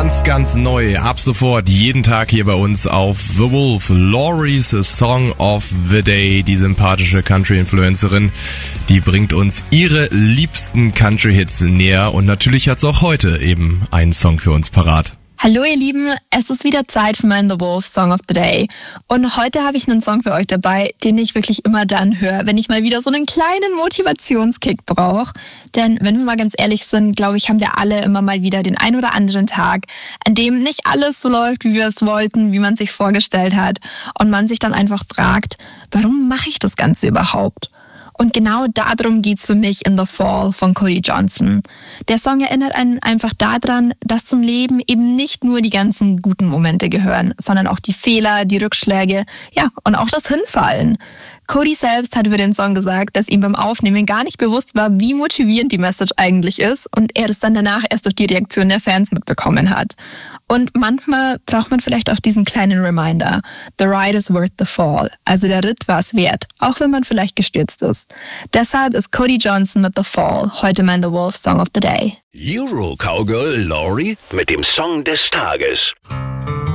Ganz neu. Ab sofort jeden Tag hier bei uns auf The Wolf. Laurie's Song of the Day. Die sympathische Country-Influencerin, die bringt uns ihre liebsten Country-Hits näher. Und natürlich hat sie auch heute eben einen Song für uns parat. Hallo ihr Lieben, es ist wieder Zeit für meinen The Wolf Song of the Day. Und heute habe ich einen Song für euch dabei, den ich wirklich immer dann höre, wenn ich mal wieder so einen kleinen Motivationskick brauche. Denn wenn wir mal ganz ehrlich sind, glaube ich, haben wir alle immer mal wieder den ein oder anderen Tag, an dem nicht alles so läuft, wie wir es wollten, wie man es sich vorgestellt hat. Und man sich dann einfach fragt, warum mache ich das Ganze überhaupt? Und genau darum geht's für mich in The Fall von Cody Johnson. Der Song erinnert einen einfach daran, dass zum Leben eben nicht nur die ganzen guten Momente gehören, sondern auch die Fehler, die Rückschläge, ja, und auch das Hinfallen. Cody selbst hat über den Song gesagt, dass ihm beim Aufnehmen gar nicht bewusst war, wie motivierend die Message eigentlich ist und er das dann danach erst durch die Reaktion der Fans mitbekommen hat. Und manchmal braucht man vielleicht auch diesen kleinen Reminder. The ride is worth the fall. Also der Ritt war es wert, auch wenn man vielleicht gestürzt ist. Deshalb ist Cody Johnson mit The Fall heute mein The Wolf Song of the Day. Euro Cowgirl Laurie mit dem Song des Tages.